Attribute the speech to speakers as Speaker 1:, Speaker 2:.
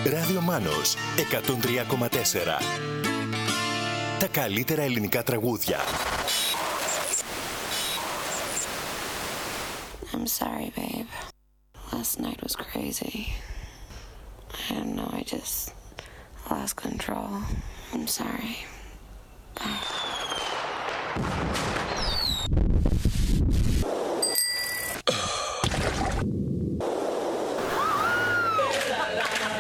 Speaker 1: Ράδιο Μάνος 103,4. Τα καλύτερα ελληνικά τραγούδια.
Speaker 2: I'm sorry, babe. Last night was crazy. I don't know, I just lost control. I'm sorry.